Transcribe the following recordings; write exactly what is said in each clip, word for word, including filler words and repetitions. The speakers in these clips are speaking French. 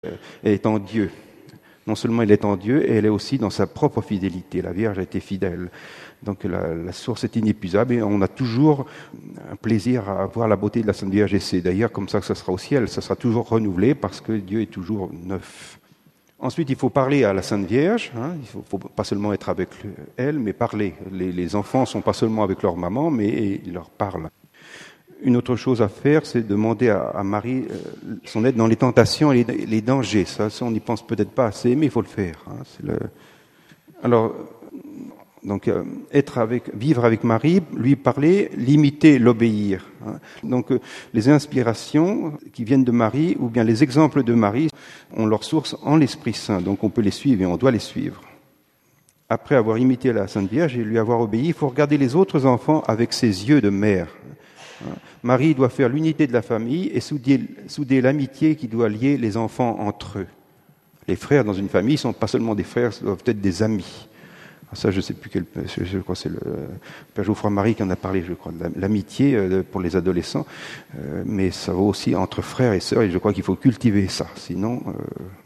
Elle est en Dieu. Non seulement elle est en Dieu, et elle est aussi dans sa propre fidélité. La Vierge a été fidèle. Donc la, la source est inépuisable et on a toujours un plaisir à voir la beauté de la Sainte Vierge. Et c'est d'ailleurs comme ça que ça sera au ciel. Ça sera toujours renouvelé parce que Dieu est toujours neuf. Ensuite, il faut parler à la Sainte Vierge. Hein. Il ne faut, faut pas seulement être avec elle, mais parler. Les, les enfants ne sont pas seulement avec leur maman, mais ils leur parlent. Une autre chose à faire, c'est demander à, à Marie euh, son aide dans les tentations et les, les dangers. Ça, ça on n'y pense peut-être pas assez, mais il faut le faire. Hein. C'est le... Alors, donc, euh, être avec, vivre avec Marie, lui parler, l'imiter, l'obéir. Hein. Donc, euh, les inspirations qui viennent de Marie, ou bien les exemples de Marie, ont leur source en l'Esprit Saint. Donc, on peut les suivre et on doit les suivre. Après avoir imité la Sainte Vierge et lui avoir obéi, il faut regarder les autres enfants avec ses yeux de mère. Marie doit faire l'unité de la famille et souder, souder l'amitié qui doit lier les enfants entre eux. Les frères dans une famille ne sont pas seulement des frères, ils doivent être des amis. Ça, je ne sais plus quel... Je crois que c'est le Père Geoffroy-Marie qui en a parlé, je crois, de l'amitié pour les adolescents. Mais ça vaut aussi entre frères et sœurs, et je crois qu'il faut cultiver ça. Sinon... Euh...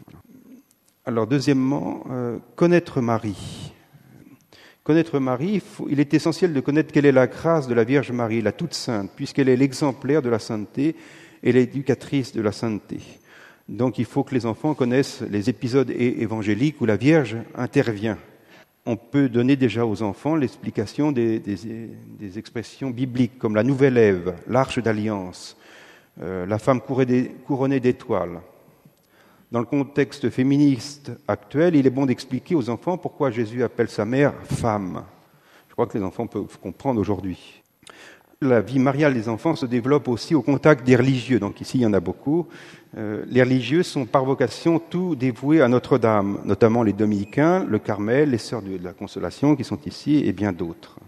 Alors, deuxièmement, euh, connaître Marie. Connaître Marie, il, faut, il est essentiel de connaître quelle est la grâce de la Vierge Marie, la toute sainte, puisqu'elle est l'exemplaire de la sainteté et l'éducatrice de la sainteté. Donc il faut que les enfants connaissent les épisodes évangéliques où la Vierge intervient. On peut donner déjà aux enfants l'explication des, des, des expressions bibliques, comme la nouvelle Ève, l'arche d'alliance, euh, la femme couronnée d'étoiles. Dans le contexte féministe actuel, il est bon d'expliquer aux enfants pourquoi Jésus appelle sa mère femme. Je crois que les enfants peuvent comprendre aujourd'hui. La vie mariale des enfants se développe aussi au contact des religieux. Donc ici, il y en a beaucoup. Euh, les religieux sont par vocation tous dévoués à Notre-Dame, notamment les dominicains, le Carmel, les Sœurs de la Consolation qui sont ici et bien d'autres.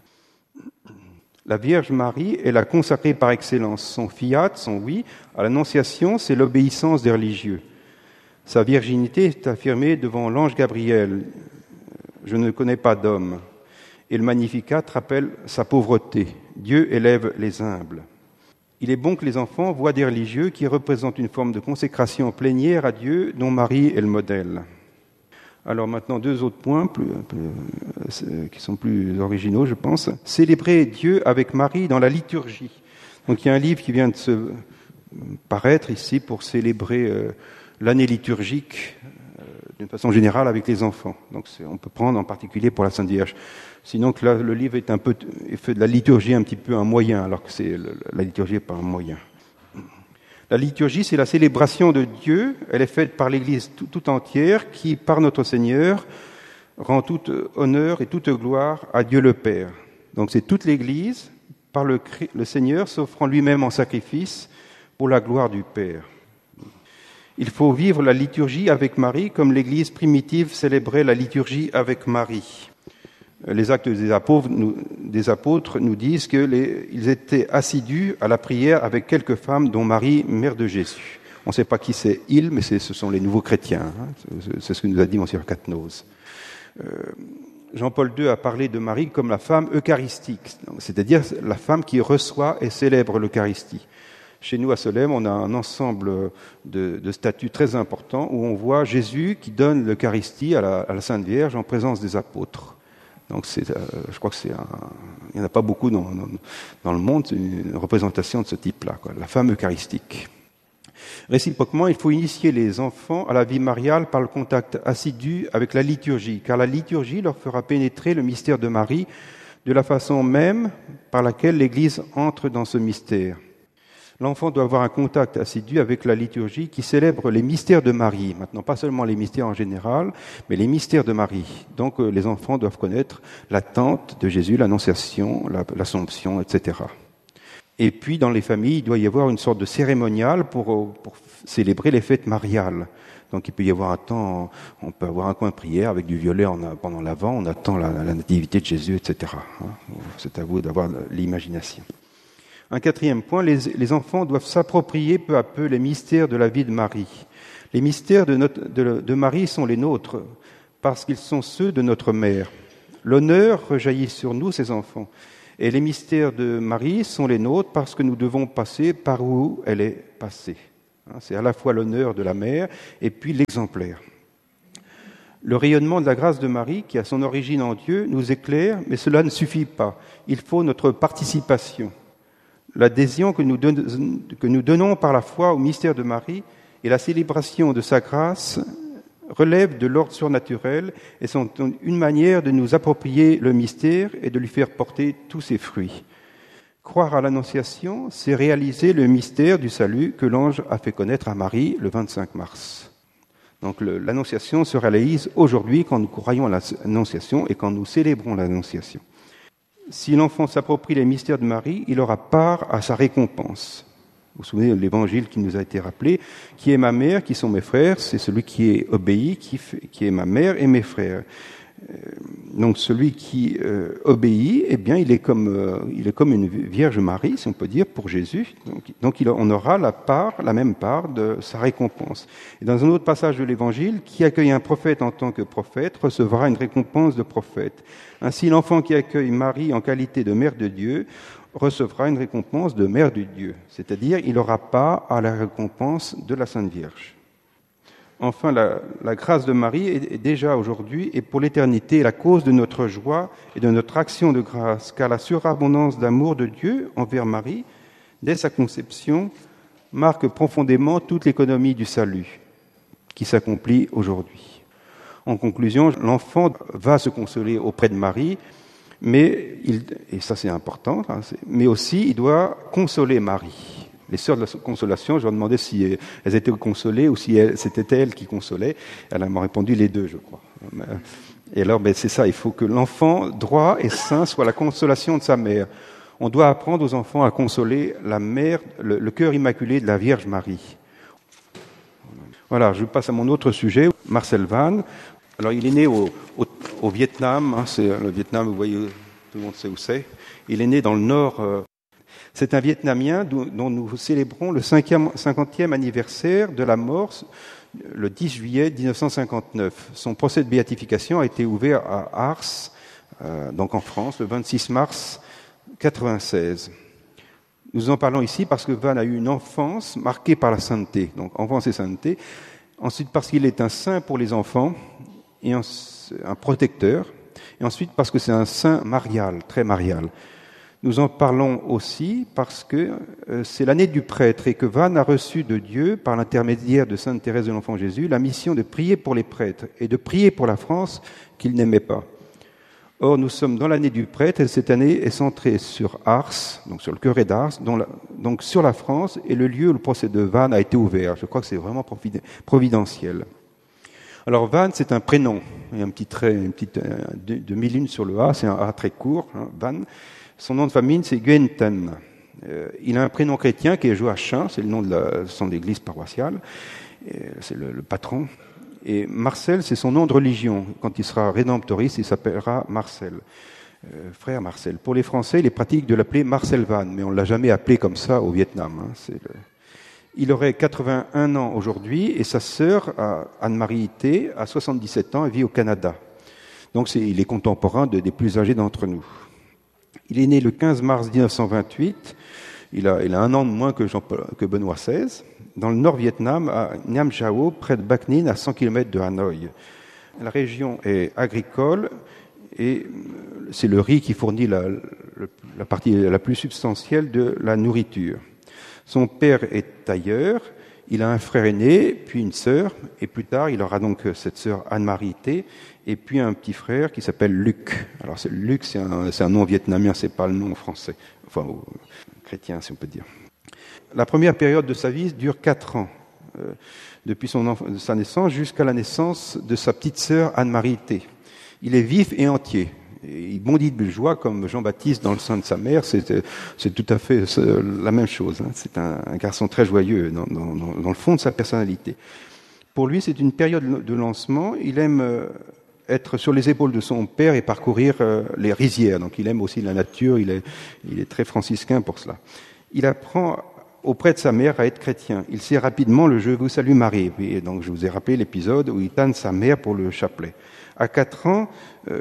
La Vierge Marie est la consacrée par excellence. Son fiat, son oui, à l'Annonciation, c'est l'obéissance des religieux. Sa virginité est affirmée devant l'ange Gabriel. Je ne connais pas d'homme. Et le Magnificat rappelle sa pauvreté. Dieu élève les humbles. Il est bon que les enfants voient des religieux qui représentent une forme de consécration plénière à Dieu dont Marie est le modèle. Alors maintenant, deux autres points plus, plus, qui sont plus originaux, je pense. Célébrer Dieu avec Marie dans la liturgie. Donc il y a un livre qui vient de se paraître ici pour célébrer... Euh, l'année liturgique, euh, d'une façon générale, avec les enfants. Donc, c'est, on peut prendre en particulier pour la Sainte Vierge. Sinon, que là, le livre est un peu, est fait de la liturgie un petit peu un moyen, alors que c'est le, la liturgie n'est pas un moyen. La liturgie, c'est la célébration de Dieu. Elle est faite par l'Église tout, tout entière, qui, par notre Seigneur, rend tout honneur et toute gloire à Dieu le Père. Donc, c'est toute l'Église, par le, le Seigneur, s'offrant lui-même en sacrifice pour la gloire du Père. Il faut vivre la liturgie avec Marie comme l'Église primitive célébrait la liturgie avec Marie. Les actes des apôtres nous, des apôtres nous disent qu'ils étaient assidus à la prière avec quelques femmes, dont Marie, mère de Jésus. On ne sait pas qui c'est « ils », mais c'est, ce sont les nouveaux chrétiens. Hein. C'est ce que nous a dit Monseigneur Quatennose. Euh, Jean-Paul deux a parlé de Marie comme la femme eucharistique, c'est-à-dire la femme qui reçoit et célèbre l'Eucharistie. Chez nous, à Solesmes, on a un ensemble de, de statues très importants où on voit Jésus qui donne l'Eucharistie à la, à la Sainte Vierge en présence des apôtres. Donc, c'est, euh, je crois que c'est un, il n'y en a pas beaucoup dans, dans, dans le monde, une représentation de ce type-là, quoi, la femme eucharistique. Réciproquement, il faut initier les enfants à la vie mariale par le contact assidu avec la liturgie, car la liturgie leur fera pénétrer le mystère de Marie de la façon même par laquelle l'Église entre dans ce mystère. L'enfant doit avoir un contact assidu avec la liturgie qui célèbre les mystères de Marie. Maintenant, pas seulement les mystères en général, mais les mystères de Marie. Donc, les enfants doivent connaître l'attente de Jésus, l'Annonciation, l'Assomption, et cetera. Et puis, dans les familles, il doit y avoir une sorte de cérémonial pour, pour célébrer les fêtes mariales. Donc, il peut y avoir un temps, on peut avoir un coin de prière avec du violet en, pendant l'Avent, on attend la, la nativité de Jésus, et cetera. C'est à vous d'avoir l'imagination. Un quatrième point, les, les enfants doivent s'approprier peu à peu les mystères de la vie de Marie. Les mystères de, notre, de, de Marie sont les nôtres, parce qu'ils sont ceux de notre mère. L'honneur rejaillit sur nous, ses enfants. Et les mystères de Marie sont les nôtres, parce que nous devons passer par où elle est passée. C'est à la fois l'honneur de la mère et puis l'exemplaire. Le rayonnement de la grâce de Marie, qui a son origine en Dieu, nous éclaire, mais cela ne suffit pas. Il faut notre participation. L'adhésion que nous, donne, que nous donnons par la foi au mystère de Marie et la célébration de sa grâce relèvent de l'ordre surnaturel et sont une manière de nous approprier le mystère et de lui faire porter tous ses fruits. Croire à l'Annonciation, c'est réaliser le mystère du salut que l'ange a fait connaître à Marie le vingt-cinq mars. Donc le, l'Annonciation se réalise aujourd'hui quand nous croyons à l'Annonciation et quand nous célébrons l'Annonciation. Si l'enfant s'approprie les mystères de Marie, il aura part à sa récompense. Vous vous souvenez de l'évangile qui nous a été rappelé, qui est ma mère, qui sont mes frères, c'est celui qui est obéi, qui, fait, qui est ma mère et mes frères. Donc celui qui euh, obéit, eh bien, il est comme euh, il est comme une Vierge Marie, si on peut dire, pour Jésus. Donc, donc il, on aura la part, la même part de sa récompense. Et dans un autre passage de l'Évangile, qui accueille un prophète en tant que prophète recevra une récompense de prophète. Ainsi, l'enfant qui accueille Marie en qualité de mère de Dieu recevra une récompense de mère de Dieu, c'est-à-dire il aura part à la récompense de la Sainte Vierge. Enfin, la, la grâce de Marie est, est déjà aujourd'hui et pour l'éternité la cause de notre joie et de notre action de grâce, car la surabondance d'amour de Dieu envers Marie, dès sa conception, marque profondément toute l'économie du salut qui s'accomplit aujourd'hui. En conclusion, l'enfant va se consoler auprès de Marie, mais il, et ça c'est important, hein, c'est, mais aussi il doit consoler Marie. Les sœurs de la consolation, je leur demandais si elles étaient consolées ou si elles, c'était elles qui consolaient. Elle m'a répondu les deux, je crois. Et alors, ben, c'est ça, il faut que l'enfant droit et saint soit la consolation de sa mère. On doit apprendre aux enfants à consoler la mère, le, le cœur immaculé de la Vierge Marie. Voilà, je passe à mon autre sujet, Marcel Van. Alors, il est né au, au, au Vietnam, hein, c'est le Vietnam, vous voyez, tout le monde sait où c'est. Il est né dans le nord. Euh, C'est un Vietnamien dont nous célébrons le cinquantième anniversaire de la mort le dix juillet dix-neuf cent cinquante-neuf. Son procès de béatification a été ouvert à Ars, euh, donc en France, le vingt-six mars quatre-vingt-seize. Nous en parlons ici parce que Van a eu une enfance marquée par la sainteté, donc enfance et sainteté. Ensuite parce qu'il est un saint pour les enfants et un, un protecteur. Et ensuite parce que c'est un saint marial, très marial. Nous en parlons aussi parce que euh, c'est l'année du prêtre et que Van a reçu de Dieu, par l'intermédiaire de Sainte Thérèse de l'Enfant Jésus, la mission de prier pour les prêtres et de prier pour la France qu'il n'aimait pas. Or, nous sommes dans l'année du prêtre et cette année est centrée sur Ars, donc sur le curé d'Ars, donc sur la France et le lieu où le procès de Van a été ouvert. Je crois que c'est vraiment providentiel. Alors Van, c'est un prénom, il y a un petit trait, une petite euh, demi-lune sur le A, c'est un A très court, hein, Van. Son nom de famille, c'est Guenten. Euh, il a un prénom chrétien qui est Joachim, c'est le nom de, la, de son église paroissiale, et c'est le, le patron. Et Marcel, c'est son nom de religion. Quand il sera rédemptoriste, il s'appellera Marcel, euh, frère Marcel. Pour les Français, il est pratique de l'appeler Marcel Van, mais on ne l'a jamais appelé comme ça au Vietnam. Hein, c'est le... Il aurait quatre-vingt-un ans aujourd'hui, et sa sœur, Anne-Marie Té, a soixante-dix-sept ans et vit au Canada. Donc c'est, il est contemporain de, des plus âgés d'entre nous. Il est né le quinze mars dix-neuf cent vingt-huit, il a, il a un an de moins que, Jean, que Benoît seize, dans le nord-Vietnam, à Nam Chao, près de Bac Ninh, à cent kilomètres de Hanoï. La région est agricole et c'est le riz qui fournit la, la partie la plus substantielle de la nourriture. Son père est tailleur, il a un frère aîné, puis une sœur, et plus tard, il aura donc cette sœur Anne-Marie Té, et puis un petit frère qui s'appelle Luc. Alors, c'est, Luc, c'est un, c'est un nom vietnamien, c'est pas le nom français, enfin, chrétien, si on peut dire. La première période de sa vie dure quatre ans, euh, depuis son enf- de sa naissance jusqu'à la naissance de sa petite sœur Anne-Marie Té. Il est vif et entier. Et il bondit de joie comme Jean-Baptiste dans le sein de sa mère, c'est, c'est tout à fait la même chose. Hein. C'est un, un garçon très joyeux dans, dans, dans le fond de sa personnalité. Pour lui, c'est une période de lancement. Il aime être sur les épaules de son père et parcourir les rizières. Donc il aime aussi la nature, il est, il est très franciscain pour cela. Il apprend auprès de sa mère à être chrétien. Il sait rapidement le « Je vous salue Marie ». Et donc je vous ai rappelé l'épisode où il tanne sa mère pour le chapelet. À quatre ans, euh,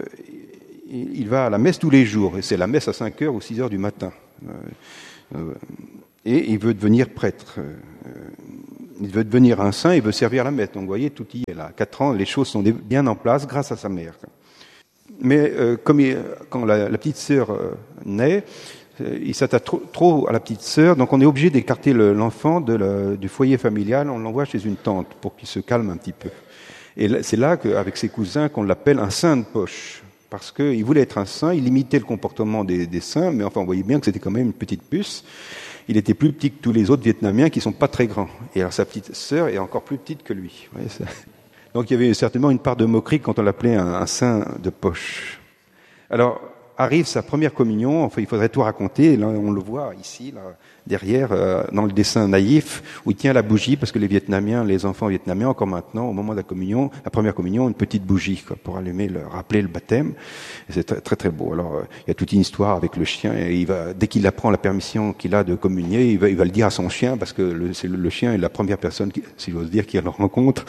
il va à la messe tous les jours, et c'est la messe à cinq heures ou six heures du matin. Et il veut devenir prêtre. il veut devenir un saint, il veut servir la messe. Donc vous voyez, tout y est là. À quatre ans, les choses sont bien en place grâce à sa mère. Mais euh, comme il, quand la, la petite sœur euh, naît, euh, il s'attache trop, trop à la petite sœur, donc on est obligé d'écarter le, l'enfant de la, du foyer familial, on l'envoie chez une tante pour qu'il se calme un petit peu. Et là, c'est là qu'avec ses cousins qu'on l'appelle un saint de poche. Parce qu'il voulait être un saint, il imitait le comportement des, des saints, mais enfin, on voyait bien que c'était quand même une petite puce. Il était plus petit que tous les autres Vietnamiens qui sont pas très grands. Et alors sa petite sœur est encore plus petite que lui. Vous voyez, ça. Donc il y avait certainement une part de moquerie quand on l'appelait un, un saint de poche. Alors arrive sa première communion, enfin il faudrait tout raconter, et là on le voit ici, là, derrière, euh, dans le dessin naïf, où il tient la bougie, parce que les Vietnamiens, les enfants vietnamiens, encore maintenant, au moment de la communion, la première communion, une petite bougie, quoi, pour allumer, le, rappeler le baptême. Et c'est très, très très beau. Alors euh, il y a toute une histoire avec le chien, et il va, dès qu'il apprend la permission qu'il a de communier, il va, il va le dire à son chien, parce que le, c'est le, le chien est la première personne, qui, si j'ose dire, qui le rencontre.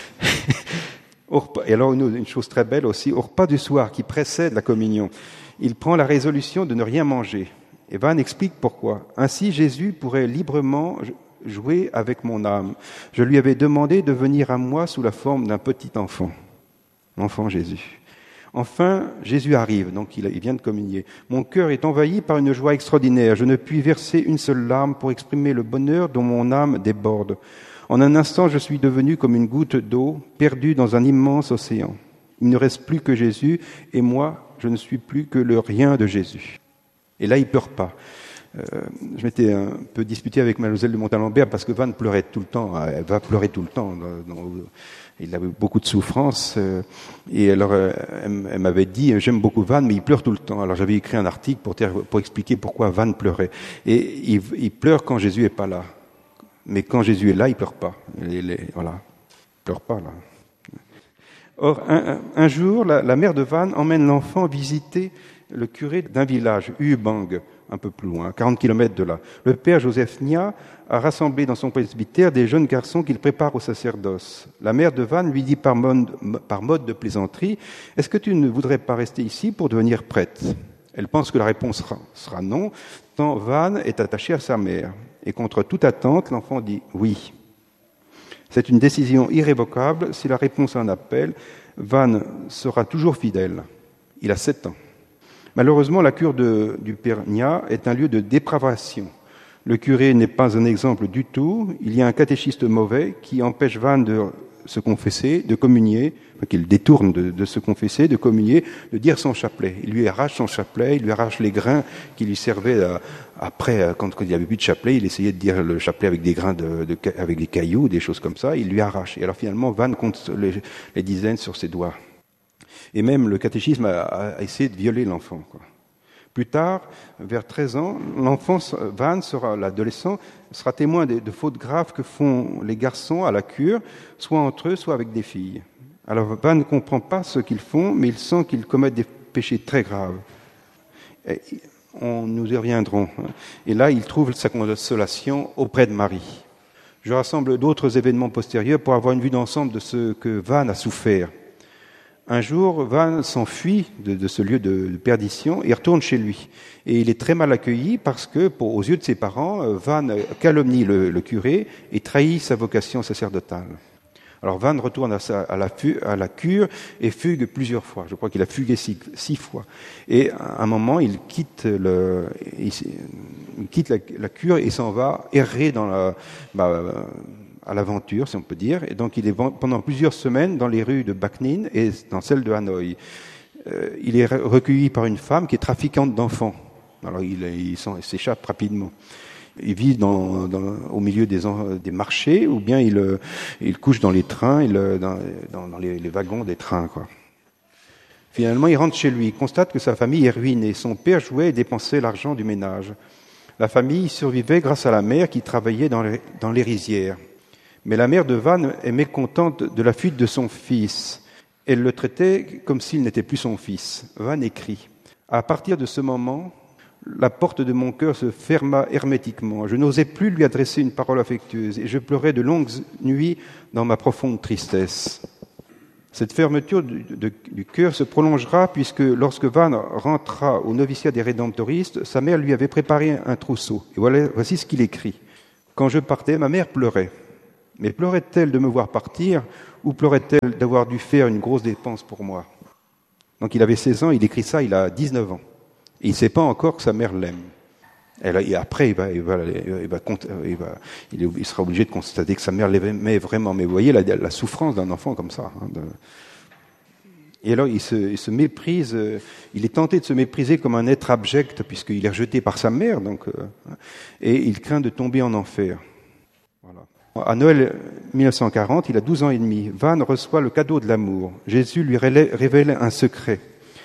Et alors une, une chose très belle aussi, au repas du soir qui précède la communion, il prend la résolution de ne rien manger. Et Van explique pourquoi. Ainsi, Jésus pourrait librement jouer avec mon âme. Je lui avais demandé de venir à moi sous la forme d'un petit enfant. L'enfant Jésus. Enfin, Jésus arrive, donc il vient de communier. Mon cœur est envahi par une joie extraordinaire. Je ne puis verser une seule larme pour exprimer le bonheur dont mon âme déborde. En un instant, je suis devenu comme une goutte d'eau, perdue dans un immense océan. Il ne reste plus que Jésus, et moi, je ne suis plus que le rien de Jésus. Et là, il pleure pas. Euh, je m'étais un peu disputé avec Mademoiselle de Montalembert parce que Van pleurait tout le temps. Elle va pleurer tout le temps. Dans, dans, il avait beaucoup de souffrance. Euh, et alors, euh, elle, elle m'avait dit, j'aime beaucoup Van, mais il pleure tout le temps. Alors, j'avais écrit un article pour, pour expliquer pourquoi Van pleurait. Et il, il pleure quand Jésus est pas là. Mais quand Jésus est là, il pleure pas. Il, il, voilà. Il pleure pas, là. Or, un, un jour, la, la mère de Van emmène l'enfant visiter le curé d'un village, U Bang, un peu plus loin, quarante kilomètres de là. Le père Joseph Nia a rassemblé dans son presbytère des jeunes garçons qu'il prépare au sacerdoce. La mère de Van lui dit par mode, par mode de plaisanterie, « Est-ce que tu ne voudrais pas rester ici pour devenir prêtre ?» Elle pense que la réponse sera, sera non, tant Van est attaché à sa mère. Et contre toute attente, l'enfant dit « oui ». C'est une décision irrévocable. Si la réponse a un appel, Van sera toujours fidèle. Il a sept ans. Malheureusement, la cure de, du père Nia est un lieu de dépravation. Le curé n'est pas un exemple du tout. Il y a un catéchiste mauvais qui empêche Van de se confesser, de communier, enfin, qu'il détourne de, de se confesser, de communier, de dire son chapelet. Il lui arrache son chapelet, il lui arrache les grains qui lui servaient à, après, quand, quand il n'y avait plus de chapelet, il essayait de dire le chapelet avec des grains, de, de, avec des cailloux, des choses comme ça, il lui arrache. Et alors finalement, Van compte les, les dizaines sur ses doigts. Et même le catéchisme a, a essayé de violer l'enfant, quoi. Plus tard, vers treize ans, l'enfant, Van, sera, l'adolescent, sera témoin de, de fautes graves que font les garçons à la cure, soit entre eux, soit avec des filles. Alors Van ne comprend pas ce qu'ils font, mais il sent qu'ils commettent des péchés très graves. Et on, nous y reviendrons. Et là, il trouve sa consolation auprès de Marie. Je rassemble d'autres événements postérieurs pour avoir une vue d'ensemble de ce que Van a souffert. Un jour, Van s'enfuit de, de ce lieu de, de perdition et retourne chez lui. Et il est très mal accueilli parce que, pour, aux yeux de ses parents, Van calomnie le, le curé et trahit sa vocation sacerdotale. Alors Van retourne à, sa, à, la, à la cure et fugue plusieurs fois. Je crois qu'il a fugué six, six fois. Et à un moment, il quitte, le, il, il quitte la, la cure et s'en va errer dans la... Bah, à l'aventure, si on peut dire. Et donc, il est pendant plusieurs semaines dans les rues de Bac Ninh et dans celles de Hanoï. Euh, il est recueilli par une femme qui est trafiquante d'enfants. Alors, il, il s'échappe rapidement. Il vit dans, dans, au milieu des, des marchés, ou bien il, il couche dans les trains, il, dans, dans les, les wagons des trains, quoi. Finalement, il rentre chez lui. Il constate que sa famille est ruinée. Son père jouait et dépensait l'argent du ménage. La famille survivait grâce à la mère qui travaillait dans les, dans les rizières. Mais la mère de Van est mécontente de la fuite de son fils. Elle le traitait comme s'il n'était plus son fils. Van écrit « À partir de ce moment, la porte de mon cœur se ferma hermétiquement. Je n'osais plus lui adresser une parole affectueuse et je pleurais de longues nuits dans ma profonde tristesse. » Cette fermeture du, de, du cœur se prolongera puisque lorsque Van rentra au noviciat des Rédemptoristes, sa mère lui avait préparé un trousseau. Et voilà, voici ce qu'il écrit. « Quand je partais, ma mère pleurait. Mais pleurait-elle de me voir partir ou pleurait-elle d'avoir dû faire une grosse dépense pour moi? Donc il avait seize ans, il écrit ça, il a dix-neuf ans. Et il ne sait pas encore que sa mère l'aime. Et après, il, va, il, va, il, va, il, va, il sera obligé de constater que sa mère l'aimait vraiment. Mais vous voyez la, la souffrance d'un enfant comme ça. Hein, de... Et alors, il se, il se méprise, il est tenté de se mépriser comme un être abject, puisqu'il est rejeté par sa mère, donc, euh, et il craint de tomber en enfer. Voilà. À Noël mille neuf cent quarante, il a douze ans et demi. Van reçoit le cadeau de l'amour. Jésus lui révèle un secret.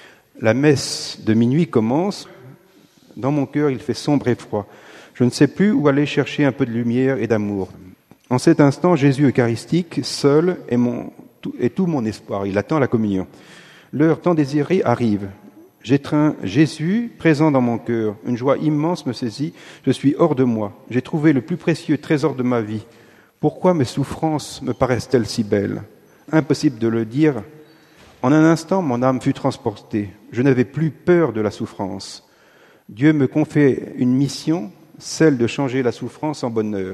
La messe de minuit commence. Dans mon cœur, il fait sombre et froid. Je ne sais plus où aller chercher un peu de lumière et d'amour. En cet instant, Jésus eucharistique, seul, est, mon, est tout mon espoir. Il attend la communion. L'heure tant désirée arrive. J'étreins Jésus, présent dans mon cœur. Une joie immense me saisit. Je suis hors de moi. J'ai trouvé le plus précieux trésor de ma vie. Pourquoi mes souffrances me paraissent-elles si belles? Impossible de le dire. En un instant, mon âme fut transportée. Je n'avais plus peur de la souffrance. Dieu me confie une mission, celle de changer la souffrance en bonheur.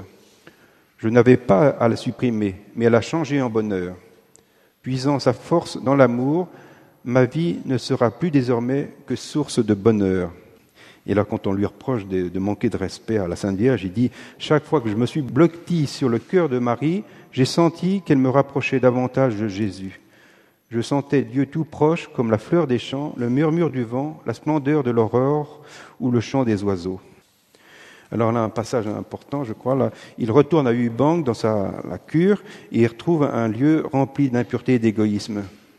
Je n'avais pas à la supprimer, mais à la changer en bonheur. Puisant sa force dans l'amour, ma vie ne sera plus désormais que source de bonheur. Et là, quand on lui reproche de, de manquer de respect à la Sainte Vierge, il dit « Chaque fois que je me suis blotti sur le cœur de Marie, j'ai senti qu'elle me rapprochait davantage de Jésus. Je sentais Dieu tout proche, comme la fleur des champs, le murmure du vent, la splendeur de l'aurore ou le chant des oiseaux. » Alors là, un passage important, je crois. Là, il retourne à Ubang dans sa la cure et il retrouve un lieu rempli d'impureté et d'égoïsme.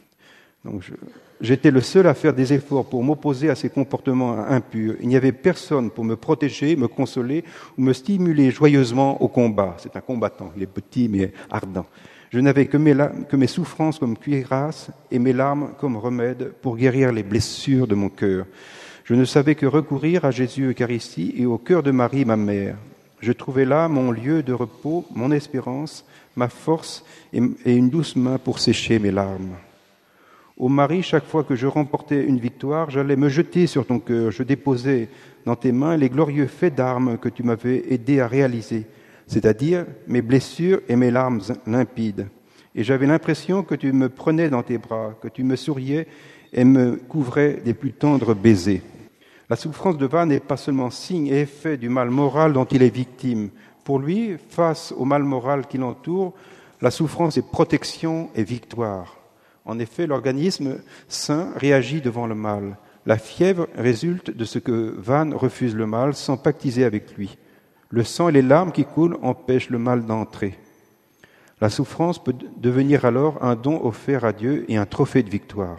Donc, je, j'étais le seul à faire des efforts pour m'opposer à ces comportements impurs. Il n'y avait personne pour me protéger, me consoler ou me stimuler joyeusement au combat. C'est un combattant, il est petit mais ardent. Je n'avais que mes, que mes souffrances comme cuirasse et mes larmes comme remède pour guérir les blessures de mon cœur. Je ne savais que recourir à Jésus Eucharistie et au cœur de Marie, ma mère. Je trouvais là mon lieu de repos, mon espérance, ma force et, et une douce main pour sécher mes larmes. Ô Marie, chaque fois que je remportais une victoire, j'allais me jeter sur ton cœur. Je déposais dans tes mains les glorieux faits d'armes que tu m'avais aidé à réaliser, c'est-à-dire mes blessures et mes larmes limpides. Et j'avais l'impression que tu me prenais dans tes bras, que tu me souriais et me couvrais des plus tendres baisers. La souffrance de Van n'est pas seulement signe et effet du mal moral dont il est victime. Pour lui, face au mal moral qui l'entoure, la souffrance est protection et victoire. En effet, l'organisme sain réagit devant le mal. La fièvre résulte de ce que Van refuse le mal sans pactiser avec lui. Le sang et les larmes qui coulent empêchent le mal d'entrer. La souffrance peut devenir alors un don offert à Dieu et un trophée de victoire.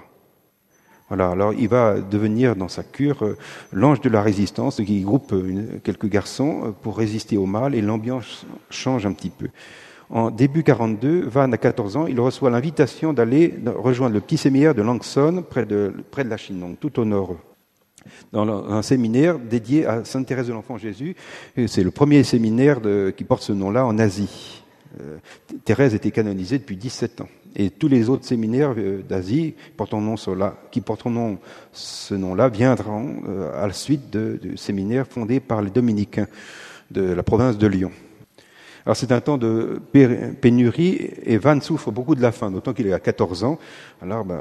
Voilà, alors il va devenir dans sa cure euh, l'ange de la résistance, qui groupe une, quelques garçons pour résister au mal, et l'ambiance change un petit peu. En début quarante-deux, Van a quatorze ans, il reçoit l'invitation d'aller rejoindre le petit séminaire de Langson, près de, près de la Chine, donc tout au nord, dans un séminaire dédié à Sainte Thérèse de l'Enfant Jésus. C'est le premier séminaire de, qui porte ce nom-là en Asie. Euh, Thérèse était canonisée depuis dix-sept ans. Et tous les autres séminaires d'Asie portant nom cela, qui porteront ce nom-là viendront à la suite de, de séminaires fondés par les dominicains de la province de Lyon. Alors c'est un temps de pénurie et Van souffre beaucoup de la faim, d'autant qu'il est à quatorze ans. Alors ben,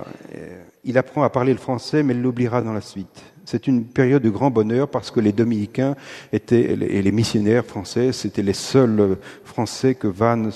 il apprend à parler le français, mais il l'oubliera dans la suite. C'est une période de grand bonheur parce que les dominicains étaient, et les missionnaires français, c'était les seuls Français que Van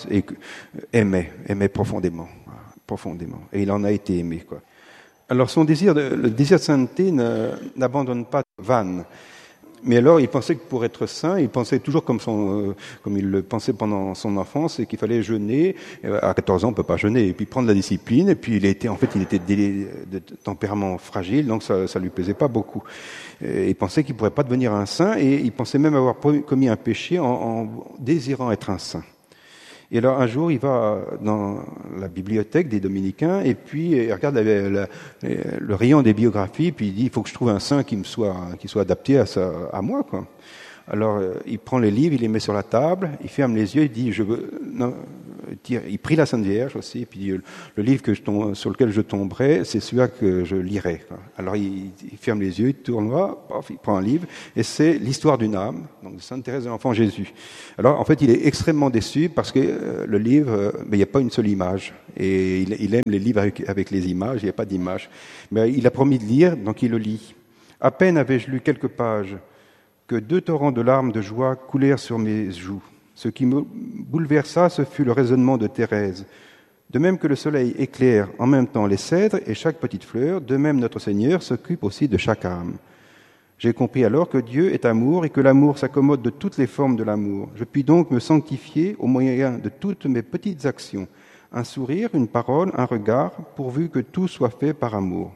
aimait, aimait profondément, profondément. Et il en a été aimé, quoi. Alors son désir, de, le désir de sainteté ne, n'abandonne pas Van. Mais alors, il pensait que pour être saint, il pensait toujours comme, son, euh, comme il le pensait pendant son enfance, et qu'il fallait jeûner. À quatorze ans, on peut pas jeûner, et puis prendre la discipline. Et puis, il était, en fait, il était de, de tempérament fragile, donc ça, ça lui plaisait pas beaucoup. Et il pensait qu'il pourrait pas devenir un saint, et il pensait même avoir commis un péché en, en désirant être un saint. Et alors, un jour, il va dans la bibliothèque des dominicains, et puis il regarde la, la, le rayon des biographies, puis il dit, il faut que je trouve un saint qui me soit, qui soit adapté à, ça, à moi, quoi. Alors, il prend les livres, il les met sur la table, il ferme les yeux, il dit, je veux, non, il prie la Sainte Vierge aussi, et puis le, le livre que je tombe, sur lequel je tomberai, c'est celui-là que je lirai. Alors il, il ferme les yeux, il tourne, paf, il prend un livre, et c'est l'histoire d'une âme, donc de Sainte Thérèse de l'Enfant Jésus. Alors en fait, il est extrêmement déçu parce que euh, le livre, euh, mais il n'y a pas une seule image, et il, il aime les livres avec, avec les images, il n'y a pas d'image. Mais il a promis de lire, donc il le lit. À peine avais-je lu quelques pages que deux torrents de larmes de joie coulèrent sur mes joues. Ce qui me bouleversa, ce fut le raisonnement de Thérèse. De même que le soleil éclaire en même temps les cèdres et chaque petite fleur, de même notre Seigneur s'occupe aussi de chaque âme. J'ai compris alors que Dieu est amour et que l'amour s'accommode de toutes les formes de l'amour. Je puis donc me sanctifier au moyen de toutes mes petites actions, un sourire, une parole, un regard, pourvu que tout soit fait par amour.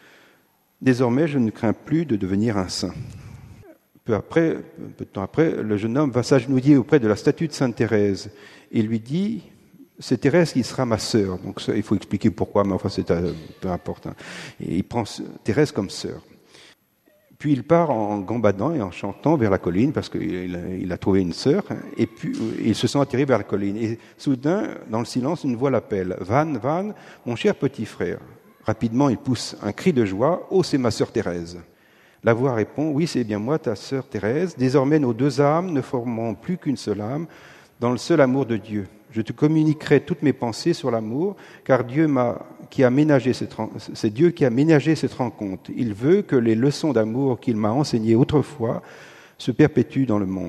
Désormais, je ne crains plus de devenir un saint. Peu après, peu de temps après, le jeune homme va s'agenouiller auprès de la statue de Sainte Thérèse et lui dit « C'est Thérèse qui sera ma sœur ». Donc ça, il faut expliquer pourquoi, mais enfin c'est euh, peu importe. Hein. Et il prend Thérèse comme sœur. Puis il part en gambadant et en chantant vers la colline parce qu'il a, il a trouvé une sœur. Et puis il se sent attiré vers la colline. Et soudain, dans le silence, une voix l'appelle « Van, Van, mon cher petit frère ». Rapidement, il pousse un cri de joie « Oh, c'est ma sœur Thérèse ». La voix répond « Oui, c'est bien moi, ta sœur Thérèse. Désormais, nos deux âmes ne formeront plus qu'une seule âme dans le seul amour de Dieu. Je te communiquerai toutes mes pensées sur l'amour, car Dieu m'a, qui a ménagé cette, c'est Dieu qui a ménagé cette rencontre. Il veut que les leçons d'amour qu'il m'a enseignées autrefois se perpétuent dans le monde. »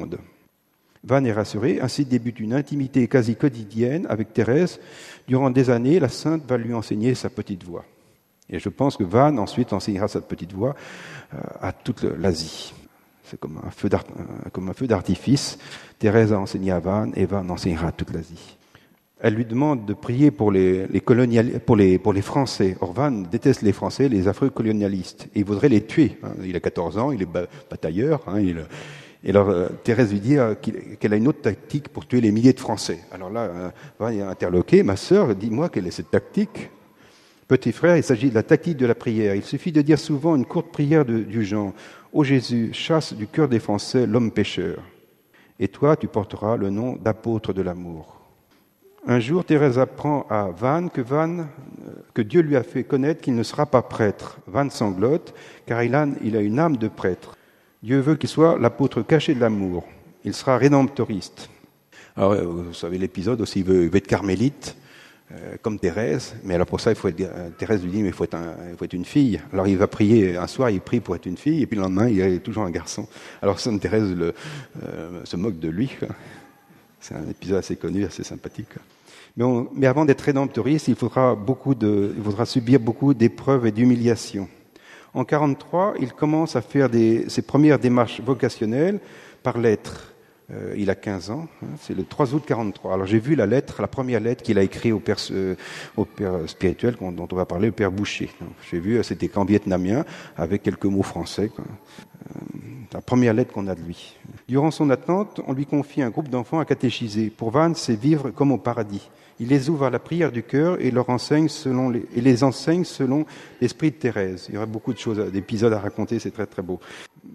Van est rassuré. Ainsi débute une intimité quasi quotidienne avec Thérèse. Durant des années, la sainte va lui enseigner sa petite voix. Et je pense que Van ensuite enseignera cette petite voix euh, à toute l'Asie. C'est comme un feu d'art, comme un feu d'artifice. Thérèse a enseigné à Van et Van enseignera à toute l'Asie. Elle lui demande de prier pour les, les colonial, pour les, pour les Français. Or Van déteste les Français, les affreux colonialistes, et il voudrait les tuer. Il a quatorze ans, il est batailleur. Hein, il, et alors euh, Thérèse lui dit euh, qu'elle a une autre tactique pour tuer les milliers de Français. Alors là, euh, Van est interloqué. Ma sœur, dis-moi quelle est cette tactique. Petit frère, il s'agit de la tactique de la prière. Il suffit de dire souvent une courte prière de, du genre « Ô Jésus, chasse du cœur des Français l'homme pécheur. Et toi, tu porteras le nom d'apôtre de l'amour. » Un jour, Thérèse apprend à Van que, Van que Dieu lui a fait connaître qu'il ne sera pas prêtre. Van sanglote, car il a, il a une âme de prêtre. Dieu veut qu'il soit l'apôtre caché de l'amour. Il sera rédemptoriste. Alors, vous savez l'épisode aussi, il veut, il veut être carmélite. Euh, comme Thérèse, mais alors pour ça, il faut être, euh, Thérèse lui dit, mais il faut, être un, il faut être une fille. Alors il va prier, un soir, il prie pour être une fille, et puis le lendemain, il est toujours un garçon. Alors Sainte Thérèse le, euh, se moque de lui. Quoi. C'est un épisode assez connu, assez sympathique. Quoi. Mais, on, mais avant d'être rédemptoriste, il faudra, beaucoup de, il faudra subir beaucoup d'épreuves et d'humiliations. En quarante-trois, il commence à faire des, ses premières démarches vocationnelles par lettres. Euh, il a quinze ans, hein, c'est le trois août quarante-trois. Alors j'ai vu la lettre, la première lettre qu'il a écrite au père, euh, au père spirituel dont on va parler, le père Boucher. J'ai vu, c'était qu'en vietnamien, avec quelques mots français. Quoi. Euh, la première lettre qu'on a de lui. Durant son attente, on lui confie un groupe d'enfants à catéchiser. Pour Van, c'est vivre comme au paradis. Il les ouvre à la prière du cœur et leur enseigne selon les, et les enseigne selon l'esprit de Thérèse. Il y aura beaucoup de choses, d'épisodes à raconter, c'est très très beau.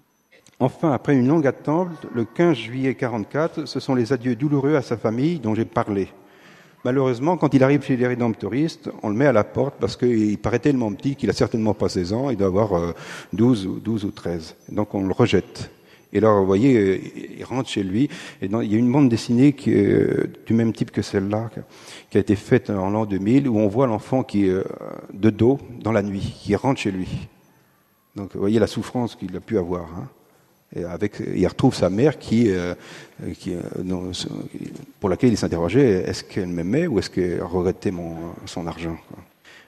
Enfin, après une longue attente, le quinze juillet quarante-quatre, ce sont les adieux douloureux à sa famille dont j'ai parlé. Malheureusement, quand il arrive chez les rédemptoristes, on le met à la porte parce qu'il paraît tellement petit qu'il a certainement pas seize ans, il doit avoir douze ou treize. Donc on le rejette. Et là, vous voyez, il rentre chez lui, et dans, il y a une bande dessinée qui est du même type que celle-là, qui a été faite en l'an deux mille, où on voit l'enfant qui est de dos dans la nuit, qui rentre chez lui. Donc vous voyez la souffrance qu'il a pu avoir, hein. Et avec, il retrouve sa mère qui, euh, qui, euh, non, pour laquelle il s'interrogeait, est-ce qu'elle m'aimait ou est-ce qu'elle regrettait mon, son argent, quoi.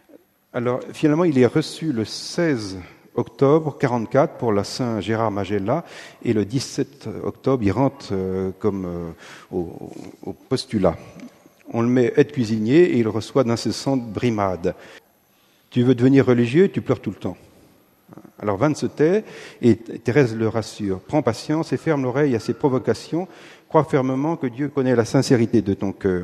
Alors finalement, il est reçu le seize octobre quarante-quatre pour la Saint Gérard Magella, et le dix-sept octobre, il rentre euh, comme euh, au, au postulat. On le met aide cuisinier et il reçoit d'incessantes brimades. Tu veux devenir religieux, tu pleures tout le temps. Alors Van se tait et Thérèse le rassure. Prends patience et ferme l'oreille à ses provocations. Crois fermement que Dieu connaît la sincérité de ton cœur.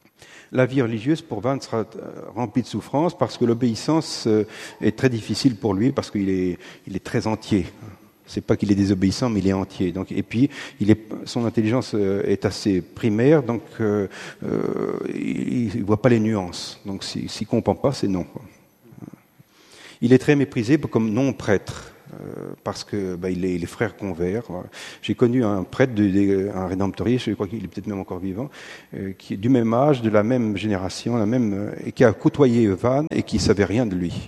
La vie religieuse pour Van sera remplie de souffrances parce que l'obéissance est très difficile pour lui, parce qu'il est, il est très entier. C'est pas qu'il est désobéissant, mais il est entier. Donc, et puis, il est, son intelligence est assez primaire, donc euh, euh, il ne voit pas les nuances. Donc, s'il ne comprend pas, c'est non. Il est très méprisé comme non-prêtre, euh, parce que bah, il, est, il est frère convers. Voilà. J'ai connu un prêtre, de, de, un rédemptoriste, je crois qu'il est peut-être même encore vivant, euh, qui est du même âge, de la même génération, la même, euh, et qui a côtoyé Vannes et qui ne savait rien de lui.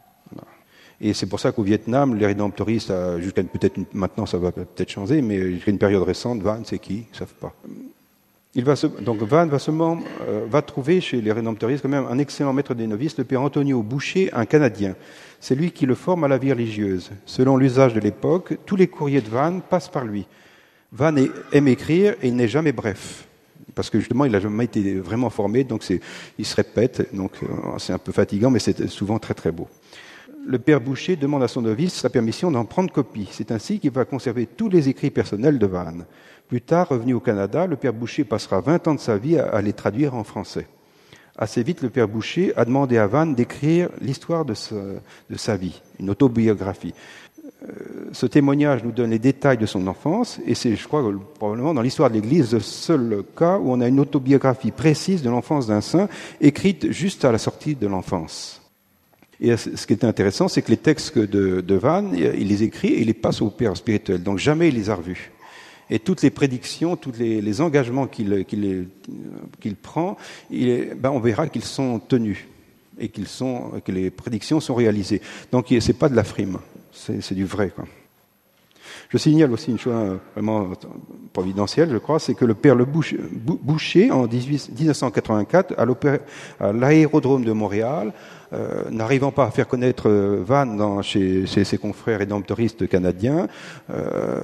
Et c'est pour ça qu'au Vietnam, les rédemptoristes, jusqu'à peut-être maintenant ça va peut-être changer, mais jusqu'à une période récente, Vannes, c'est qui? Ils ne savent pas. Il va se, donc Vannes va, se, euh, va trouver chez les rédemptoristes quand même un excellent maître des novices, le père Antonio Boucher, un Canadien. C'est lui qui le forme à la vie religieuse. Selon l'usage de l'époque, tous les courriers de Vannes passent par lui. Vannes aime écrire et il n'est jamais bref. Parce que justement, il n'a jamais été vraiment formé, donc c'est, il se répète, donc c'est un peu fatigant, mais c'est souvent très très beau. Le père Boucher demande à son novice la permission d'en prendre copie. C'est ainsi qu'il va conserver tous les écrits personnels de Vannes. Plus tard, revenu au Canada, le père Boucher passera vingt ans de sa vie à les traduire en français. Assez vite, le père Boucher a demandé à Vannes d'écrire l'histoire de, ce, de sa vie, une autobiographie. Euh, ce témoignage nous donne les détails de son enfance, et c'est, je crois, probablement dans l'histoire de l'Église, le seul cas où on a une autobiographie précise de l'enfance d'un saint, écrite juste à la sortie de l'enfance. Et ce qui est intéressant, c'est que les textes de, de Vannes, il les écrit et il les passe au père spirituel. Donc jamais il les a revus. Et toutes les prédictions, tous les, les engagements qu'il, qu'il, qu'il prend, il, ben on verra qu'ils sont tenus et qu'ils sont, que les prédictions sont réalisées. Donc c'est pas de la frime, c'est, c'est du vrai, quoi. Je signale aussi une chose vraiment providentielle, je crois, c'est que le père Le Boucher, Boucher en dix-huit cent quatre-vingt-quatre, à l'aérodrome de Montréal, euh, n'arrivant pas à faire connaître Vannes dans, chez, chez ses confrères rédemptoristes canadiens, euh,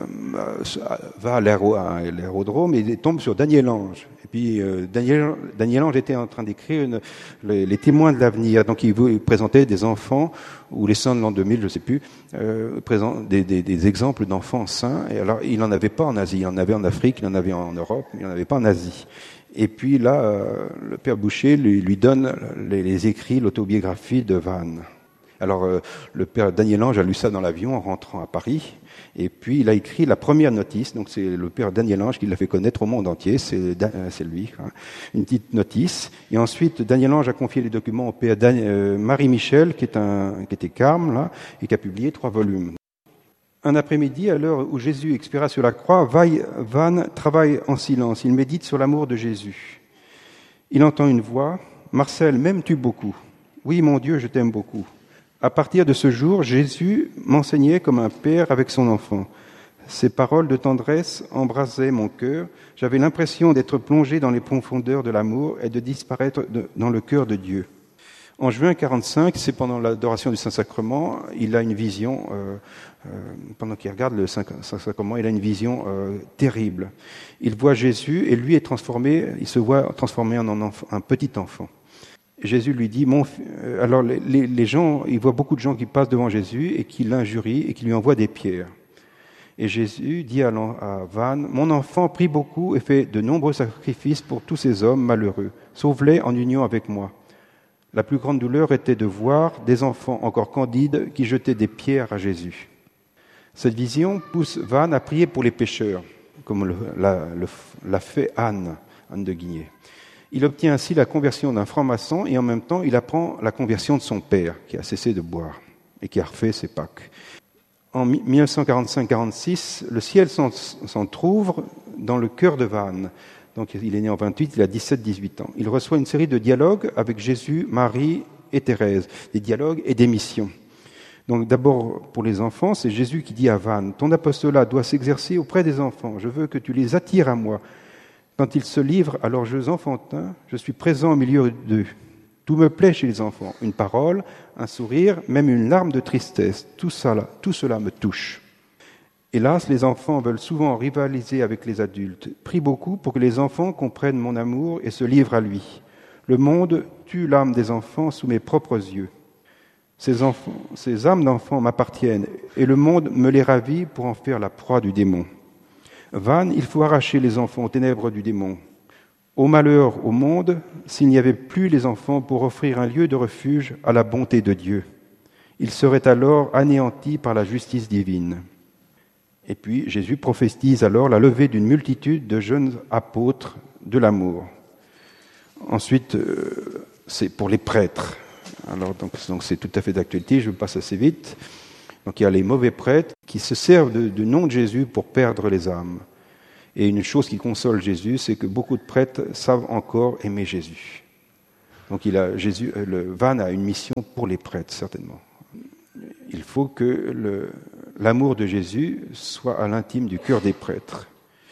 va à l'aérodrome et tombe sur Daniel Ange. Et puis euh, Daniel, Daniel Ange était en train d'écrire une, les, les témoins de l'avenir. Donc il, il présentait des enfants, ou les saints de l'an deux mille, je ne sais plus, euh, présent, des, des, des exemples d'enfants saints. Et alors il n'en avait pas en Asie, il en avait en Afrique, il en avait en Europe, mais il n'en avait pas en Asie. Et puis là, euh, le père Boucher lui, lui donne les, les écrits, l'autobiographie de Vannes. Alors, euh, le père Daniel Ange a lu ça dans l'avion en rentrant à Paris, et puis il a écrit la première notice. Donc c'est le père Daniel Ange qui l'a fait connaître au monde entier, c'est, c'est lui, hein, une petite notice. Et ensuite, Daniel Ange a confié les documents au père Dan, euh, Marie Michel, qui est un, qui était carme là, et qui a publié trois volumes. Un après-midi, à l'heure où Jésus expira sur la croix, Vannes travaille en silence. Il médite sur l'amour de Jésus. Il entend une voix. « Marcel, m'aimes-tu beaucoup ? » ?»« Oui, mon Dieu, je t'aime beaucoup. » À partir de ce jour, Jésus m'enseignait comme un père avec son enfant. Ces paroles de tendresse embrasaient mon cœur. J'avais l'impression d'être plongé dans les profondeurs de l'amour et de disparaître de, dans le cœur de Dieu. En juin quarante-cinq, c'est pendant l'adoration du Saint-Sacrement, il a une vision, euh, euh, pendant qu'il regarde le Saint-Sacrement, il a une vision euh, terrible. Il voit Jésus et lui est transformé, il se voit transformé en un, enfant, un petit enfant. Jésus lui dit, mon, euh, alors les, les, les gens, il voit beaucoup de gens qui passent devant Jésus et qui l'injurient et qui lui envoient des pierres. Et Jésus dit à, à Vannes, mon enfant prie beaucoup et fait de nombreux sacrifices pour tous ces hommes malheureux. Sauve-les en union avec moi. La plus grande douleur était de voir des enfants encore candides qui jetaient des pierres à Jésus. Cette vision pousse Vannes à prier pour les pécheurs, comme le, la, le, l'a fait Anne, Anne de Guigné. Il obtient ainsi la conversion d'un franc-maçon et en même temps il apprend la conversion de son père, qui a cessé de boire et qui a refait ses Pâques. En dix-neuf cent quarante-cinq quarante-six, le ciel s'en, s'en trouve dans le cœur de Vannes. Donc il est né en vingt-huit, il a dix-sept dix-huit ans. Il reçoit une série de dialogues avec Jésus, Marie et Thérèse, des dialogues et des missions. Donc d'abord pour les enfants, c'est Jésus qui dit à Vannes, ton apostolat doit s'exercer auprès des enfants, je veux que tu les attires à moi. Quand ils se livrent à leurs jeux enfantins, je suis présent au milieu d'eux. Tout me plaît chez les enfants, une parole, un sourire, même une larme de tristesse, tout cela, tout cela me touche. Hélas, les enfants veulent souvent rivaliser avec les adultes. Prie beaucoup pour que les enfants comprennent mon amour et se livrent à lui. Le monde tue l'âme des enfants sous mes propres yeux. Ces, enfants, ces âmes d'enfants m'appartiennent et le monde me les ravit pour en faire la proie du démon. Vannes, il faut arracher les enfants aux ténèbres du démon. Au malheur, au monde, s'il n'y avait plus les enfants pour offrir un lieu de refuge à la bonté de Dieu. Ils seraient alors anéantis par la justice divine. Et puis Jésus prophétise alors la levée d'une multitude de jeunes apôtres de l'amour. Ensuite, euh, c'est pour les prêtres. Alors donc, donc c'est tout à fait d'actualité, je passe assez vite. Donc il y a les mauvais prêtres qui se servent de, du nom de Jésus pour perdre les âmes. Et une chose qui console Jésus, c'est que beaucoup de prêtres savent encore aimer Jésus. Donc il a, Jésus, le Van a une mission pour les prêtres, certainement. Il faut que le, l'amour de Jésus soit à l'intime du cœur des prêtres.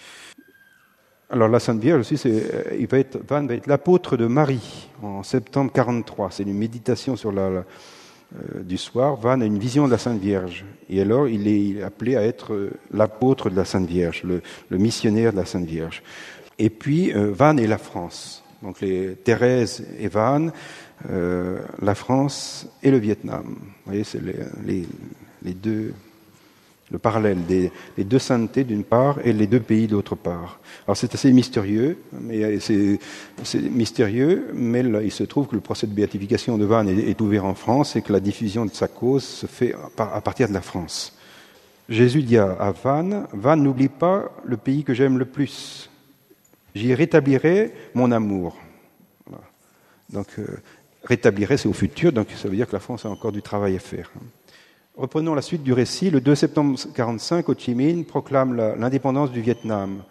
Alors la Sainte Vierge aussi, c'est, il va être, Van va être l'apôtre de Marie en septembre quarante-trois. C'est une méditation sur la, la euh, du soir. Van a une vision de la Sainte Vierge. Et alors il est, il est appelé à être l'apôtre de la Sainte Vierge, le, le missionnaire de la Sainte Vierge. Et puis euh, Van et la France. Donc les Thérèse et Van, euh, la France et le Vietnam. Vous voyez, c'est les, les, les deux... le parallèle des les deux saintetés d'une part et les deux pays d'autre part. Alors c'est assez mystérieux, mais c'est, c'est mystérieux, mais là, il se trouve que le procès de béatification de Van est, est ouvert en France et que la diffusion de sa cause se fait à, à partir de la France. Jésus dit à, à Van, Van, n'oublie pas le pays que j'aime le plus. J'y rétablirai mon amour. Voilà. Donc euh, rétablirai, c'est au futur, donc ça veut dire que la France a encore du travail à faire. Reprenons la suite du récit. Le deux septembre quarante-cinq, Ho Chi Minh proclame la, l'indépendance du Vietnam.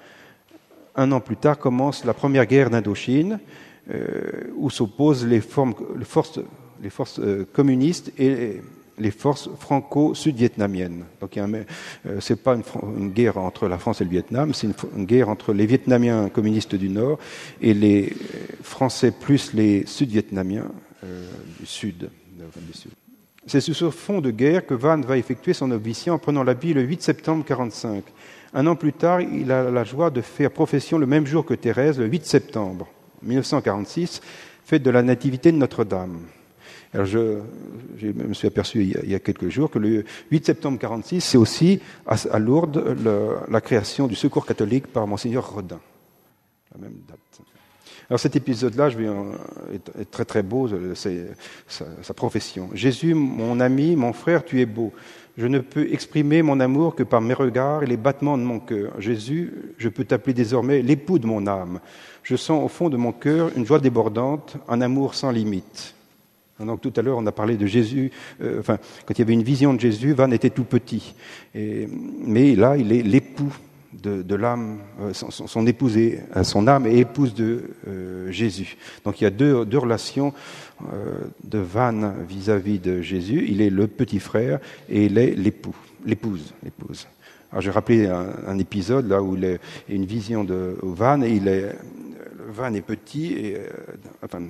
Un an plus tard commence la première guerre d'Indochine, euh, où s'opposent les, formes, les forces, les forces euh, communistes et les forces franco-sud-vietnamiennes. Donc, il y a un, euh, c'est pas une, une guerre entre la France et le Vietnam, c'est une, une guerre entre les Vietnamiens communistes du Nord et les Français plus les Sud-Vietnamiens euh, du Sud. Du Sud. C'est sur ce fond de guerre que Van va effectuer son noviciat en prenant l'habit le huit septembre quarante-cinq. Un an plus tard, il a la joie de faire profession le même jour que Thérèse, le huit septembre mille neuf cent quarante-six, fête de la Nativité de Notre-Dame. Alors je, je me suis aperçu il y, a, il y a quelques jours que le huit septembre quarante-six, c'est aussi à, à Lourdes le, la création du Secours catholique par Monseigneur Rodin. La même date. Alors cet épisode-là, je vais en, est, est très très beau, c'est sa, sa profession. Jésus, mon ami, mon frère, tu es beau. Je ne peux exprimer mon amour que par mes regards et les battements de mon cœur. Jésus, je peux t'appeler désormais l'époux de mon âme. Je sens au fond de mon cœur une joie débordante, un amour sans limite. Donc tout à l'heure, on a parlé de Jésus. Euh, enfin, quand il y avait une vision de Jésus, Van était tout petit, et, mais là, il est l'époux de, de l'âme, euh, son, son épouse, est, son âme est épouse de euh, Jésus. Donc il y a deux, deux relations euh, de Van vis-à-vis de Jésus. Il est le petit frère et il est l'époux, l'épouse, l'épouse. Alors j'ai rappelé un, un épisode là où il est une vision de Van et il est, Van est petit et euh, enfin,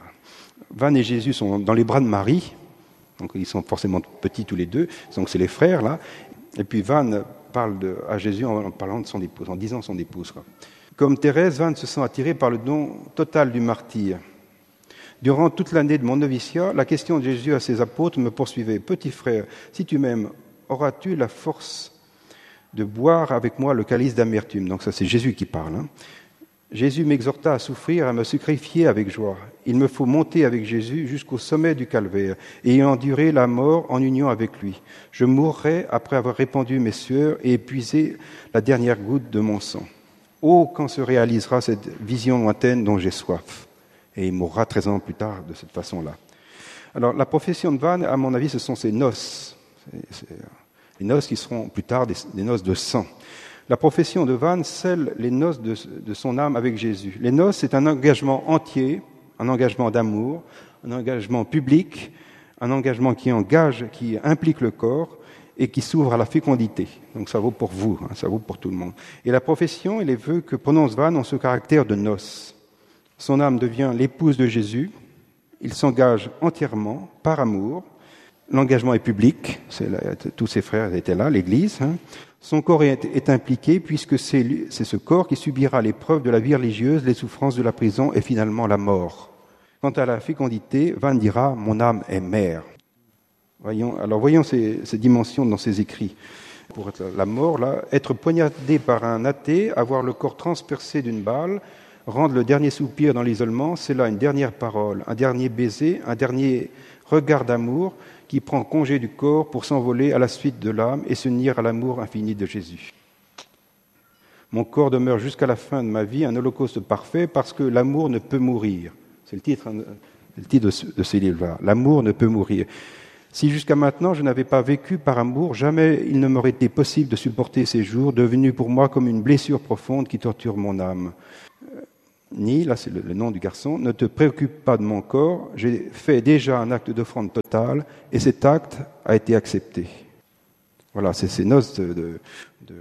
Van et Jésus sont dans les bras de Marie, donc ils sont forcément petits tous les deux, donc c'est les frères là. Et puis Van parle de, à Jésus en parlant de son épouse, en disant son épouse. Quoi. Comme Thérèse, Van se sent attiré par le don total du martyr. Durant toute l'année de mon noviciat, la question de Jésus à ses apôtres me poursuivait. Petit frère, si tu m'aimes, auras-tu la force de boire avec moi le calice d'amertume? Donc ça, c'est Jésus qui parle. Hein. Jésus m'exhorta à souffrir, à me sacrifier avec joie. Il me faut monter avec Jésus jusqu'au sommet du calvaire et y endurer la mort en union avec lui. Je mourrai après avoir répandu mes sueurs et épuisé la dernière goutte de mon sang. Oh, quand se réalisera cette vision lointaine dont j'ai soif. Et il mourra treize ans plus tard de cette façon-là. Alors, la profession de Van, à mon avis, ce sont ses noces. C'est, c'est, les noces qui seront plus tard des, des noces de sang. La profession de Van scelle les noces de, de son âme avec Jésus. Les noces, c'est un engagement entier, un engagement d'amour, un engagement public, un engagement qui engage, qui implique le corps et qui s'ouvre à la fécondité. Donc ça vaut pour vous, hein, ça vaut pour tout le monde. Et la profession et les vœux que prononce Van ont ce caractère de noces. Son âme devient l'épouse de Jésus. Il s'engage entièrement par amour. L'engagement est public. C'est là, tous ses frères étaient là, l'Église. Hein. Son corps est, est impliqué puisque c'est, c'est ce corps qui subira l'épreuve de la vie religieuse, les souffrances de la prison et finalement la mort. Quant à la fécondité, Van dira « Mon âme est mère ». Voyons, alors voyons ces, ces dimensions dans ses écrits. Pour être la mort, là, être poignardé par un athée, avoir le corps transpercé d'une balle, rendre le dernier soupir dans l'isolement, c'est là une dernière parole, un dernier baiser, un dernier regard d'amour qui prend congé du corps pour s'envoler à la suite de l'âme et s'unir à l'amour infini de Jésus. Mon corps demeure jusqu'à la fin de ma vie un holocauste parfait parce que l'amour ne peut mourir. C'est le titre, c'est le titre de, de ces livres-là. L'amour ne peut mourir. Si jusqu'à maintenant je n'avais pas vécu par amour, jamais il ne m'aurait été possible de supporter ces jours devenus pour moi comme une blessure profonde qui torture mon âme. Ni, là c'est le, le nom du garçon, ne te préoccupe pas de mon corps, j'ai fait déjà un acte d'offrande totale et cet acte a été accepté. Voilà, c'est ces noces de, de, de,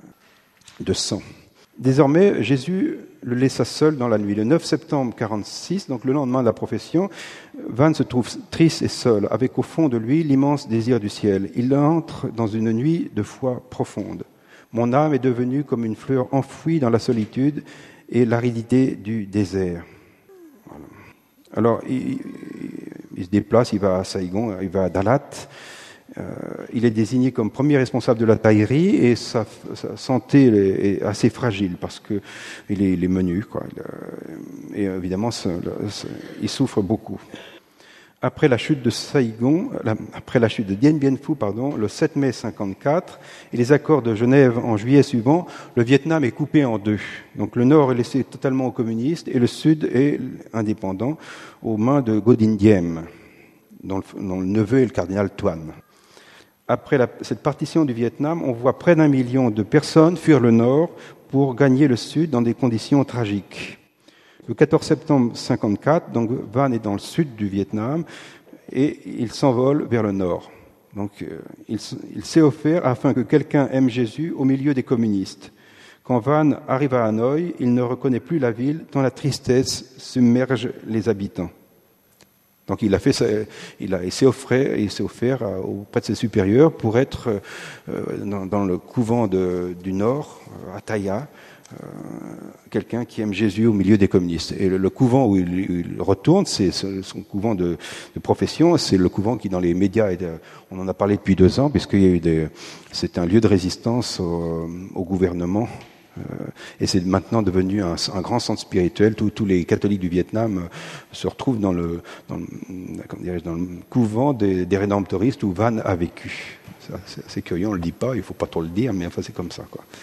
de sang. Désormais, Jésus le laissa seul dans la nuit. Le neuf septembre quarante-six, donc le lendemain de la profession, Van se trouve triste et seul, avec au fond de lui l'immense désir du ciel. Il entre dans une nuit de foi profonde. Mon âme est devenue comme une fleur enfouie dans la solitude et l'aridité du désert. Voilà. Alors, il, il se déplace, il va à Saïgon, il va à Dalat. Euh, il est désigné comme premier responsable de la taillerie et sa, sa santé est assez fragile parce que il est, il est menu, quoi. Il, euh, et évidemment, ça, ça, il souffre beaucoup. Après la chute de Saïgon, la, après la chute de Dien Bien Phu, pardon, le sept mai cinquante-quatre et les accords de Genève en juillet suivant, le Vietnam est coupé en deux. Donc le nord est laissé totalement aux communistes et le sud est indépendant aux mains de Ngo Dinh Diem, dont le, dont le neveu est le cardinal Tuan. Après la, cette partition du Vietnam, on voit près d'un million de personnes fuir le nord pour gagner le sud dans des conditions tragiques. Le quatorze septembre cinquante-quatre, donc Van est dans le sud du Vietnam et il s'envole vers le nord. Donc euh, il, il s'est offert afin que quelqu'un aime Jésus au milieu des communistes. Quand Van arrive à Hanoï, il ne reconnaît plus la ville tant la tristesse submerge les habitants. Donc il a fait, ça, il, a, il s'est offert, il s'est offert à, auprès de ses supérieurs pour être euh, dans, dans le couvent de, du Nord, à Thaya, euh, quelqu'un qui aime Jésus au milieu des communistes. Et le, le couvent où il, il retourne, c'est son couvent de, de profession, c'est le couvent qui dans les médias, on en a parlé depuis deux ans, puisqu'il y a eu des, c'est un lieu de résistance au, au gouvernement. Euh, et c'est maintenant devenu un, un grand centre spirituel. Tous, tous les catholiques du Vietnam euh, se retrouvent dans le, dans le, comment dirais-je, dans le couvent des, des rédemptoristes où Van a vécu. Ça, c'est, c'est curieux, on ne le dit pas, il ne faut pas trop le dire, mais enfin c'est comme ça, quoi.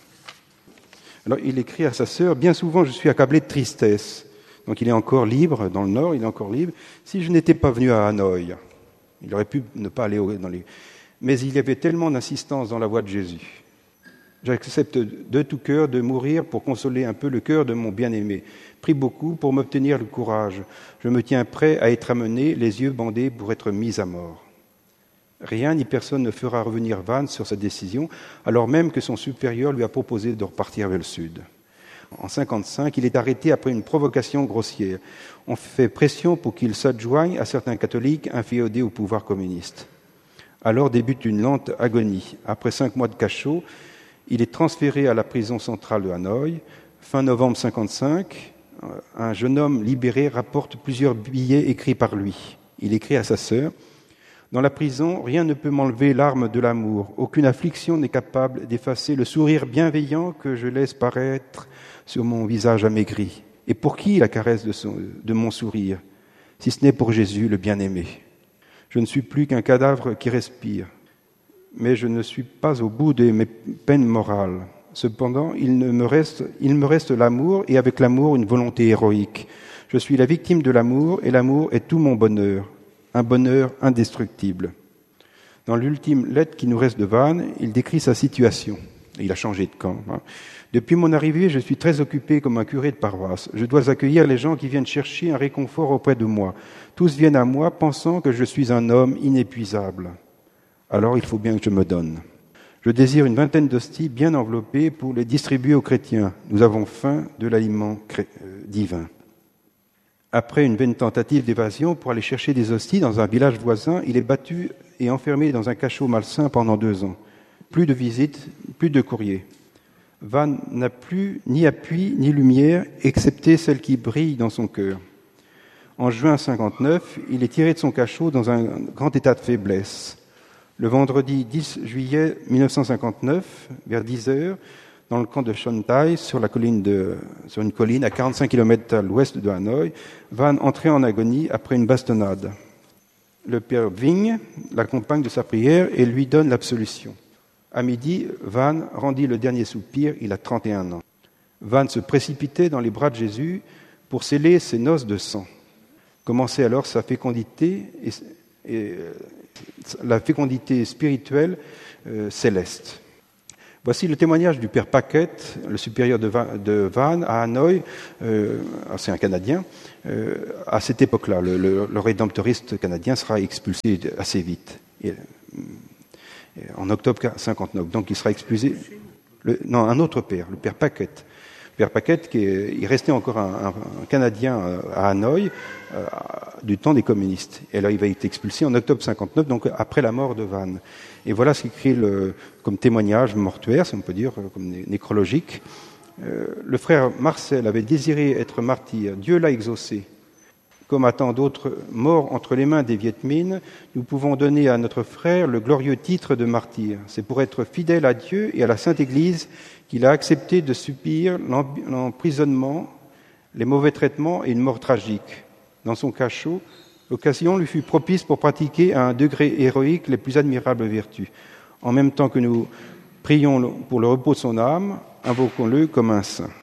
Alors il écrit à sa sœur, bien souvent je suis accablé de tristesse. Donc il est encore libre, dans le Nord, il est encore libre. Si je n'étais pas venu à Hanoï, il aurait pu ne pas aller dans les... Mais il y avait tellement d'insistance dans la voix de Jésus. J'accepte de tout cœur de mourir pour consoler un peu le cœur de mon bien-aimé. Prie beaucoup pour m'obtenir le courage. Je me tiens prêt à être amené, les yeux bandés pour être mis à mort. Rien ni personne ne fera revenir Van sur sa décision, alors même que son supérieur lui a proposé de repartir vers le sud. En cinquante-cinq, il est arrêté après une provocation grossière. On fait pression pour qu'il s'adjoigne à certains catholiques inféodés au pouvoir communiste. Alors débute une lente agonie. Après cinq mois de cachot, il est transféré à la prison centrale de Hanoï. Fin novembre cinquante-cinq, un jeune homme libéré rapporte plusieurs billets écrits par lui. Il écrit à sa sœur « Dans la prison, rien ne peut m'enlever l'arme de l'amour. Aucune affliction n'est capable d'effacer le sourire bienveillant que je laisse paraître sur mon visage amaigri. Et pour qui la caresse de, son, de mon sourire, si ce n'est pour Jésus, le bien-aimé? Je ne suis plus qu'un cadavre qui respire. Mais je ne suis pas au bout de mes peines morales. Cependant, il, ne me reste, il me reste l'amour, et avec l'amour, une volonté héroïque. Je suis la victime de l'amour, et l'amour est tout mon bonheur, un bonheur indestructible. » Dans l'ultime lettre qui nous reste de Van, il décrit sa situation. Il a changé de camp. Hein. « Depuis mon arrivée, je suis très occupé comme un curé de paroisse. Je dois accueillir les gens qui viennent chercher un réconfort auprès de moi. Tous viennent à moi pensant que je suis un homme inépuisable. Alors il faut bien que je me donne. Je désire une vingtaine d'hosties bien enveloppées pour les distribuer aux chrétiens. Nous avons faim de l'aliment cré... euh, divin. » Après une vaine tentative d'évasion pour aller chercher des hosties dans un village voisin, il est battu et enfermé dans un cachot malsain pendant deux ans. Plus de visites, plus de courriers. Van n'a plus ni appui ni lumière, excepté celle qui brille dans son cœur. En juin cinquante-neuf, il est tiré de son cachot dans un grand état de faiblesse. Le vendredi dix juillet mille neuf cent cinquante-neuf, vers dix heures, dans le camp de Son Tai, sur, la colline de, sur une colline à quarante-cinq kilomètres à l'ouest de Hanoï, Van entrait en agonie après une bastonnade. le père Vigne l'accompagne de sa prière et lui donne l'absolution. À midi, Van rendit le dernier soupir, il a trente et un ans. Van se précipitait dans les bras de Jésus pour sceller ses noces de sang. Commençait alors sa fécondité, et, et, la fécondité spirituelle euh, céleste. Voici le témoignage du père Paquette, le supérieur de Van, de Van à Hanoï, euh, c'est un Canadien. Euh, à cette époque-là, le, le, le rédemptoriste canadien sera expulsé assez vite, et, et en octobre cinquante-neuf. Donc il sera expulsé. Le, non, un autre père, le père Paquette. Le père Paquette, qui est, il restait encore un, un, un Canadien à Hanoï euh, du temps des communistes. Et là, il va être expulsé en octobre cinquante-neuf, donc après la mort de Van. Et voilà ce qu'écrit le, comme témoignage mortuaire, si on peut dire, comme nécrologique. Euh, le frère Marcel avait désiré être martyr. Dieu l'a exaucé. Comme à tant d'autres morts entre les mains des Viet Minh, nous pouvons donner à notre frère le glorieux titre de martyr. C'est pour être fidèle à Dieu et à la Sainte Église qu'il a accepté de subir l'emprisonnement, les mauvais traitements et une mort tragique. Dans son cachot, l'occasion lui fut propice pour pratiquer à un degré héroïque les plus admirables vertus. En même temps que nous prions pour le repos de son âme, invoquons-le comme un saint.